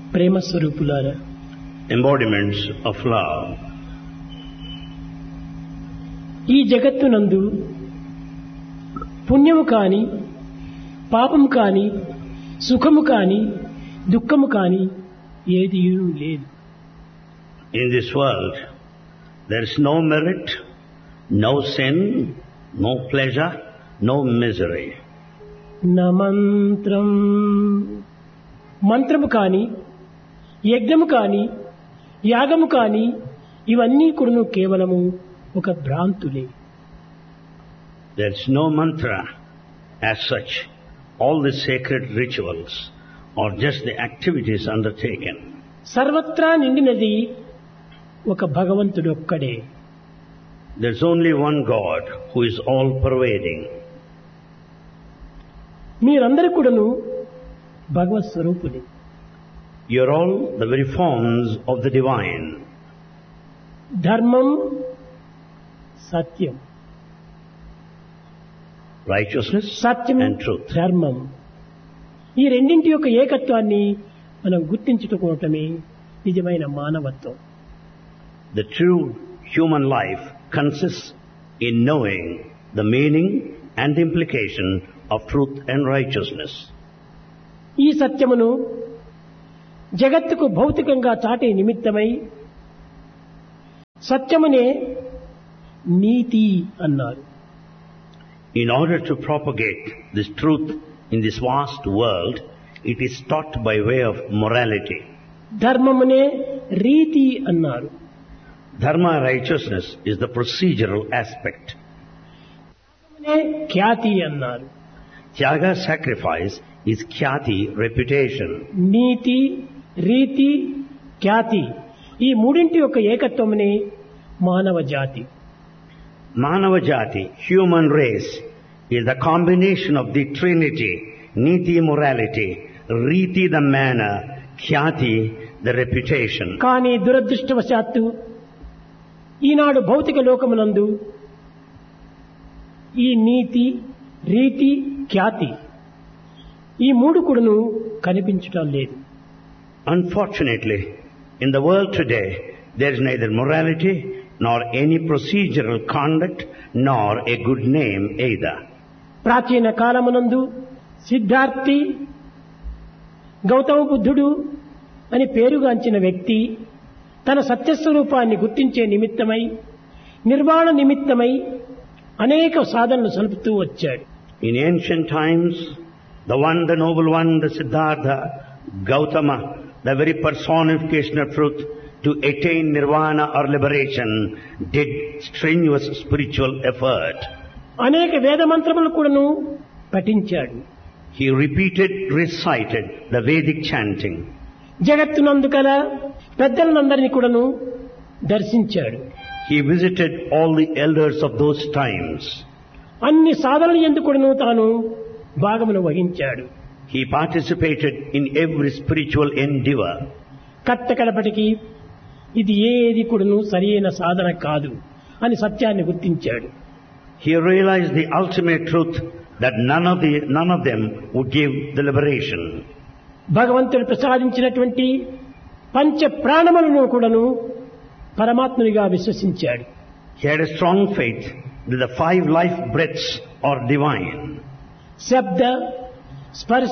ప్రేమ స్వరూపులారా, embodiments of love. ఈ జగత్తునందు పుణ్యము కాని, పాపము కాని, సుఖము కాని, దుఃఖము కాని ఏది లేదు. In this world, there is no merit, no sin, no pleasure, no misery. న మంత్రం, మంత్రము కాని, యజ్ఞము కాని, యాగము కాని ఇవన్నీ కూడా కేవలము ఒక భ్రాంతులే. There is no mantra as such. All the sacred rituals are just the activities undertaken. సర్వత్రా నిండినది ఒక భగవంతుడు ఒక్కడే. There is only one God who is all pervading. మీరందరూ కూడాను భగవత్ స్వరూపులే. You are all the very forms of the divine. ధర్మం, సత్యం, Righteousness Satyam and truth. ధర్మం, ఈ రెండింటి యొక్క ఏకత్వాన్ని మనం గుర్తించుకోవటమే నిజమైన మానవత్వం. The true human life consists in knowing the meaning and the implication of truth and righteousness. ఈ సత్యమును జగత్తుకు భౌతికంగా చాటే నిమిత్తమై సత్యమునే నీతి అన్నారు. In order to propagate this truth in this vast world, it is taught by way of morality. ధర్మమునే రీతి అన్నారు. Dharma, righteousness, is the procedural aspect. ఖ్యాతి అన్నారు. Tyaga, sacrifice, is khyati, reputation. నీతి, రీతి, ఖ్యాతి ఈ మూడింటి యొక్క ఏకత్వమునే మానవ జాతి. Manava Jati, human race, is the combination of the trinity, niti, morality, riti, the manner, khyati, the reputation. కానీ దురదృష్టవశాత్తు ఈనాడు భౌతిక లోకమునందు ఈ నీతి, రీతి, ఖ్యాతి ఈ మూడు కూడాను కనిపించటం లేదు. Unfortunately, in the world today, there is neither morality nor any procedural conduct nor a good name either. ప్రాచీన కాలమునందు సిద్ధార్థి, గౌతమ బుద్ధుడు అని పేరుగాంచిన వ్యక్తి తన సత్యస్వరూపాన్ని గుర్తించే నిమిత్తమై, నిర్వాణ నిమిత్తమై అనేక సాధనలు సలుపుతూ వచ్చాడు. In ancient times, the noble one, the Siddhartha, Gautama, the very personification of truth, to attain nirvana or liberation, did strenuous spiritual effort. అనేక వేద మంత్రములు కూడాను పఠించాడు. He recited the Vedic chanting. జగత్తునందు కల పెద్దలందరినీ కూడాను దర్శించాడు. He visited all the elders of those times. అన్ని సాధనలు యందు కూడాను తాను భాగమును వహించాడు. He participated in every spiritual endeavor. కట్టకడపటికి ఇది ఏది కూడాను సరైన సాధన కాదు అని సత్యాన్ని గుర్తించాడు. He realized the ultimate truth that none of them would give the liberation. భగవంతుడు ప్రసాదించినటువంటి పంచ ప్రాణములను కూడాను పరమాత్మునిగా విశ్వసించాడు. He had a strong faith that the 5 life breaths are divine. శబ్ద, స్పర్శ,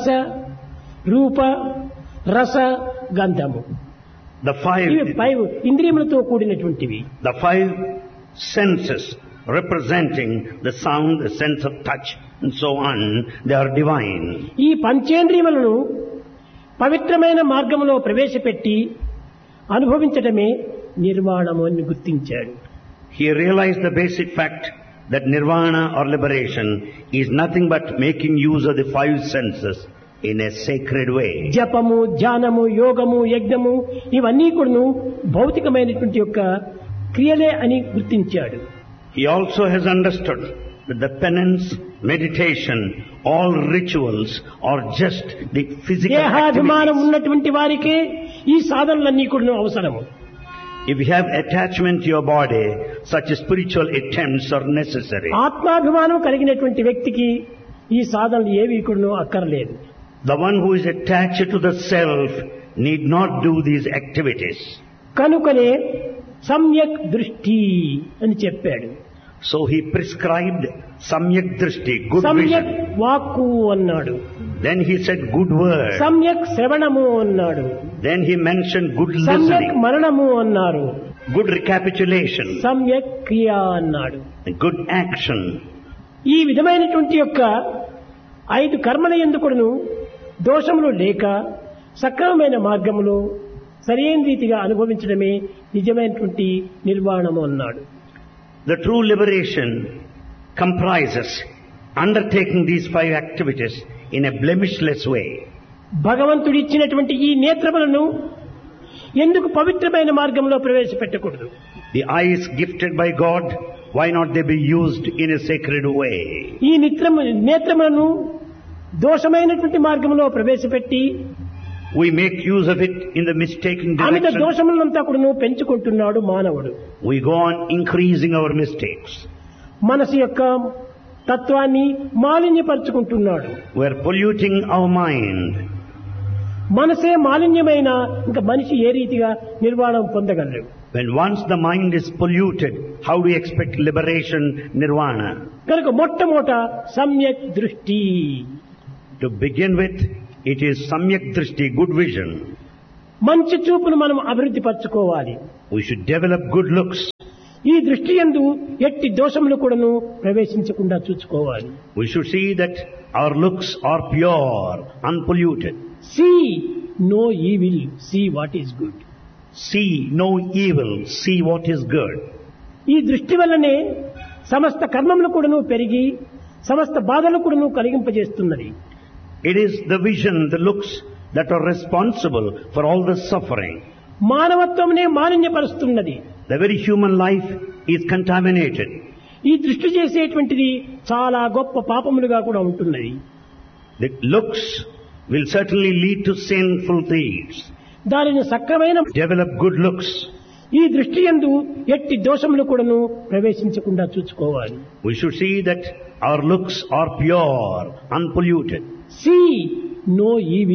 రూప, రస, గంధము The 5 ఇంద్రియములతో కూడినటువంటివి. The 5 senses representing the sound, the sense of touch and so on, they are divine. ఈ పంచేంద్రియములను పవిత్రమైన మార్గములో ప్రవేశపెట్టి అనుభవించటమే నిర్వాణము అని గుర్తించాడు. He realized the basic fact that nirvana or liberation is nothing but making use of the 5 senses in a sacred way. జపము, ధ్యానము, యోగము, యజ్ఞము ఇవన్నీ కూడాను భౌతికమైనటువంటి యొక్క క్రియలే అని గుర్తించాడు. He also has understood that the penance, meditation, all rituals are just the physical దేహాభిమానం activities. ఉన్నటువంటి వారికే ఈ సాధనలన్నీ కూడాను అవసరము. If you have attachment to your body, such spiritual attempts are necessary. ఆత్మాభిమానం కలిగినటువంటి వ్యక్తికి ఈ సాధనలు ఏవి కూడాను అక్కర్లేదు. The one who is attached to the self need not do these activities. కనుకనే సమ్యక్ దృష్టి అని చెప్పాడు. So he prescribed samyak drishti, good సమ్యక్ vision. వాక్కు అన్నాడు. Then he said good word. సమ్యక్ శ్రవణము అన్నాడు. Then he mentioned good సమ్యక్ listening, మరణము అన్నారు. good recapitulation, సమ్యక్ క్రియ అన్నాడు. good action. ఈ విధమైనటువంటి యొక్క 5 కర్మల ఎందుకును దోషములు లేక సక్రమమైన మార్గములో సరైన రీతిగా అనుభవించడమే నిజమైనటువంటి నిర్వాణము అన్నాడు. The true liberation comprises undertaking these 5 activities in a blemishless way. భగవంతుడు ఇచ్చినటువంటి ఈ నేత్రములను ఎందుకు పవిత్రమైన మార్గంలో ప్రవేశపెట్టకూడదు? The eyes gifted by God, why not they be used in a sacred way? ఈ నేత్రములను దోషమైనటువంటి మార్గంలో ప్రవేశపెట్టి We make use of it in the mistaken Amit direction. దోషములంతా కూడా పెంచుకుంటున్నాడు మానవుడు. We go on increasing our mistakes. మనసు యొక్క తత్వాన్ని మాలిన్యపరుచుకుంటున్నాడు. We are polluting our mind. మనసే మాలిన్యమైన ఇంకా మనిషి ఏ రీతిగా నిర్వాణం పొందగలరు? When once the mind is polluted, how do you expect liberation, nirvana? కనుక మొట్టమొదట సమ్యక్ దృష్టి. To begin with, it is samyak drishti, good vision. మంచి చూపును మనం అభివృద్ధి పరచుకోవాలి. We should develop good looks. ఈ దృష్టి యందు ఎట్టి దోషములు కూడాను ప్రవేశించకుండా చూసుకోవాలి. We should see that our looks are pure, unpolluted. See no evil, see what is good. See no evil, see what is good. ఈ దృష్టి వల్లనే సమస్త కర్మములు కూడాను పెరిగి సమస్త బాధలు కూడాను కలిగింపజేస్తున్నది. It is the vision, the looks that are responsible for all the suffering. మానవత్వమునే మాలిన్యపరుస్తున్నది. The very human life is contaminated. ఈ దృష్టి చేసేటువంటిది చాలా గొప్ప పాపములుగా కూడా ఉంటున్నది. The looks will certainly lead to sinful deeds. దానిని సక్రమైన Develop good looks. ఈ దృష్టి యందు ఎట్టి దోషములు కూడాను ప్రవేశించకుండా చూసుకోవాలి. We should see that our looks are pure, unpolluted. See no evil.